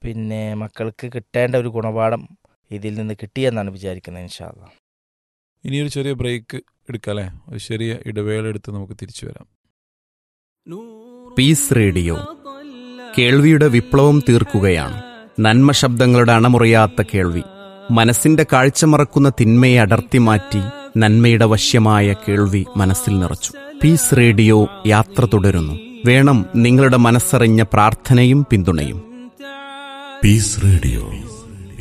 പിന്നെ മക്കൾക്ക് കിട്ടേണ്ട ഒരു ഗുണപാഠം ഇതിൽ നിന്ന് കിട്ടിയെന്നാണ് വിചാരിക്കുന്നത്. ഇൻഷാ അല്ലാ. ഇനിയൊരു ചെറിയ ബ്രേക്ക് എടുക്കാല്ലേ, ഒരു ചെറിയ ഇടവേള എടുത്ത് നമുക്ക് തിരിച്ചു വരാം. പീസ് റേഡിയോ കേൾവിയുടെ വിപ്ലവം തീർക്കുകയാണ്. നന്മ ശബ്ദങ്ങളുടെ അണമുറിയാത്ത കേൾവി, മനസ്സിന്റെ കാഴ്ച മറക്കുന്ന തിന്മയെ അടർത്തി മാറ്റി നന്മയുടെ വശ്യമായ കേൾവി മനസ്സിൽ നിറച്ചു. പീസ് റേഡിയോ യാത്ര തുടരുന്നു. വേണം നിങ്ങളുടെ മനസ്സറിഞ്ഞ പ്രാർത്ഥനയും പിന്തുണയും. Piece radio.